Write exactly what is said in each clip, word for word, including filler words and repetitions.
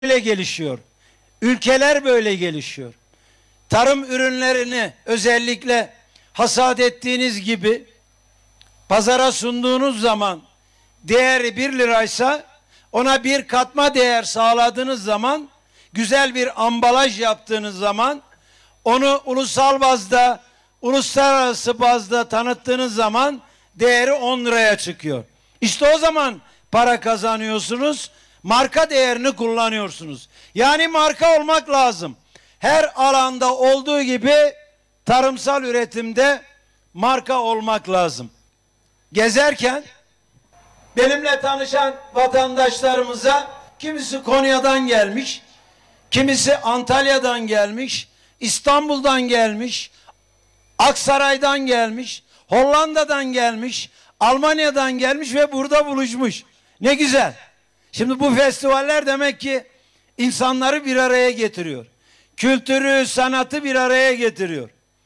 böyle gelişiyor. Ülkeler böyle gelişiyor. Tarım ürünlerini özellikle hasat ettiğiniz gibi pazara sunduğunuz zaman değeri bir liraysa ona bir katma değer sağladığınız zaman, güzel bir ambalaj yaptığınız zaman, onu ulusal bazda, uluslararası bazda tanıttığınız zaman değeri on liraya çıkıyor. İşte o zaman para kazanıyorsunuz, marka değerini kullanıyorsunuz. Yani marka olmak lazım. Her alanda olduğu gibi tarımsal üretimde marka olmak lazım. Gezerken benimle tanışan vatandaşlarımıza kimisi Konya'dan gelmiş, kimisi Antalya'dan gelmiş, İstanbul'dan gelmiş, Aksaray'dan gelmiş, Hollanda'dan gelmiş, Almanya'dan gelmiş ve burada buluşmuş. Ne güzel. Şimdi bu festivaller demek ki insanları bir araya getiriyor. Kültürü, sanatı bir araya getiriyor.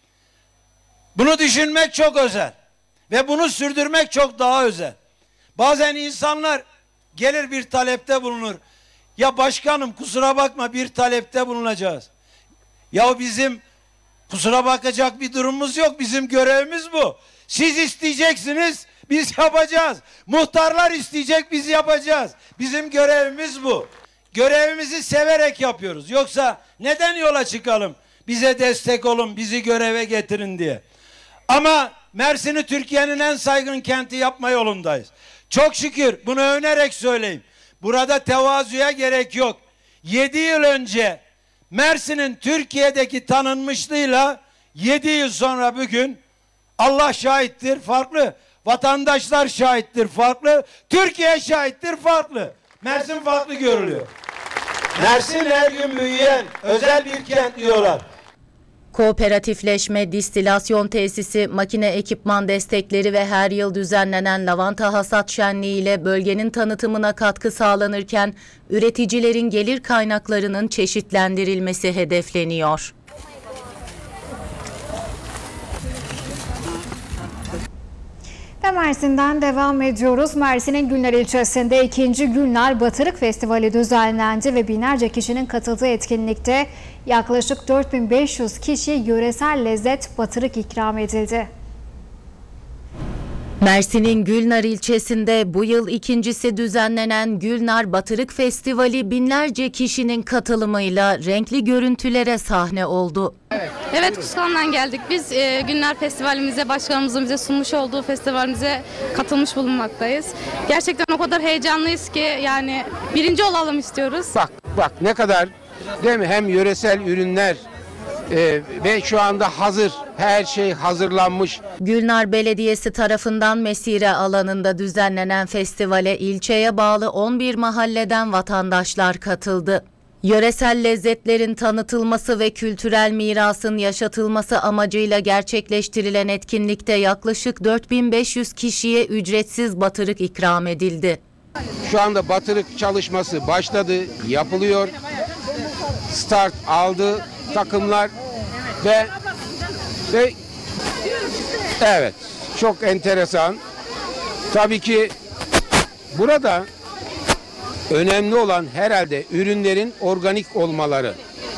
Bunu düşünmek çok özel. Ve bunu sürdürmek çok daha özel. Bazen insanlar gelir bir talepte bulunur. Ya başkanım kusura bakma bir talepte bulunacağız. Ya bizim kusura bakacak bir durumumuz yok. Bizim görevimiz bu. Siz isteyeceksiniz, biz yapacağız. Muhtarlar isteyecek, biz yapacağız. Bizim görevimiz bu. Görevimizi severek yapıyoruz. Yoksa neden yola çıkalım? Bize destek olun, bizi göreve getirin diye. Ama Mersin'i Türkiye'nin en saygın kenti yapma yolundayız. Çok şükür bunu övünerek söyleyeyim. Burada tevazuya gerek yok. Yedi yıl önce Mersin'in Türkiye'deki tanınmışlığıyla yedi yıl sonra bugün Allah şahittir farklı. Vatandaşlar şahittir farklı. Türkiye şahittir farklı. Mersin farklı görülüyor. Mersin her gün büyüyen özel bir kent diyorlar. Kooperatifleşme, distilasyon tesisi, makine ekipman destekleri ve her yıl düzenlenen lavanta hasat şenliği ile bölgenin tanıtımına katkı sağlanırken üreticilerin gelir kaynaklarının çeşitlendirilmesi hedefleniyor. Ve Mersin'den devam ediyoruz. Mersin'in Gülnar ilçesinde ikinci Gülnar Batırık Festivali düzenlendi ve binlerce kişinin katıldığı etkinlikte yaklaşık dört bin beş yüz kişi yöresel lezzet batırık ikram edildi. Mersin'in Gülnar ilçesinde bu yıl ikincisi düzenlenen Gülnar Batırık Festivali binlerce kişinin katılımıyla renkli görüntülere sahne oldu. Evet, evet Kuskan'dan geldik. Biz e, Gülnar Festivalimize, başkanımızın bize sunmuş olduğu festivalimize katılmış bulunmaktayız. Gerçekten o kadar heyecanlıyız ki yani birinci olalım istiyoruz. Bak bak ne kadar değil mi? Hem yöresel ürünler e, ve şu anda hazır. Her şey hazırlanmış. Gülnar Belediyesi tarafından mesire alanında düzenlenen festivale ilçeye bağlı on bir mahalleden vatandaşlar katıldı. Yöresel lezzetlerin tanıtılması ve kültürel mirasın yaşatılması amacıyla gerçekleştirilen etkinlikte yaklaşık dört bin beş yüz kişiye ücretsiz batırık ikram edildi. Şu anda batırık çalışması başladı, yapılıyor. Start aldı takımlar ve ve evet çok enteresan. Tabii ki burada önemli olan herhalde ürünlerin organik olmaları.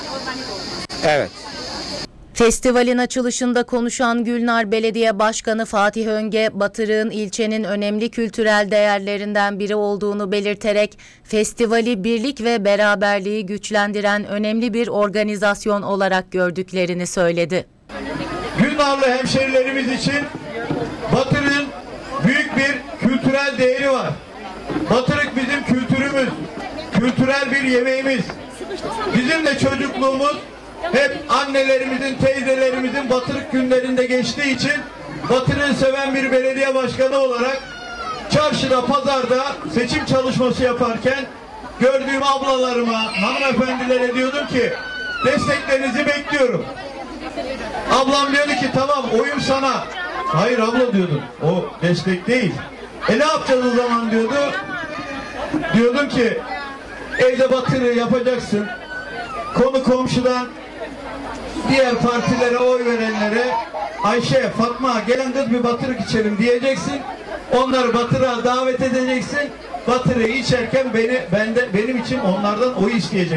Evet. Festivalin açılışında konuşan Gülnar Belediye Başkanı Fatih Önge, batırığın ilçenin önemli kültürel değerlerinden biri olduğunu belirterek festivali birlik ve beraberliği güçlendiren önemli bir organizasyon olarak gördüklerini söyledi. Gülnarlı hemşerilerimiz için batırığın büyük bir kültürel değeri var. Batırık bizim kültürümüz, kültürel bir yemeğimiz. Bizim de çocukluğumuz hep annelerimizin, teyzelerimizin batırık günlerinde geçtiği için batırığı seven bir belediye başkanı olarak çarşıda, pazarda seçim çalışması yaparken gördüğüm ablalarıma, hanımefendilere diyordum ki desteklerinizi bekliyorum. Ablam diyordu ki tamam oyum sana. Hayır abla diyordum, o destek değil. E ne yapacağız o zaman diyordu. Diyordum ki evde batırığı yapacaksın. Konu komşudan diğer partilere oy verenlere Ayşe, Fatma gelin kız bir batırık içelim diyeceksin. Onları batırığa davet edeceksin. Batırığı içerken beni, bende, benim için onlardan oy isteyecek.